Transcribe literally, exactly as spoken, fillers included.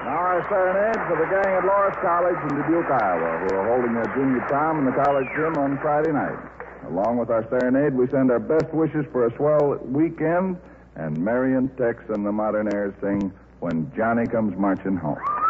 Now our serenade for the gang at Loras College in Dubuque, Iowa, who are holding their junior prom in the college gym on Friday night. Along with our serenade, we send our best wishes for a swell weekend, and Marion Tex and the Modernaires sing When Johnny Comes Marching Home.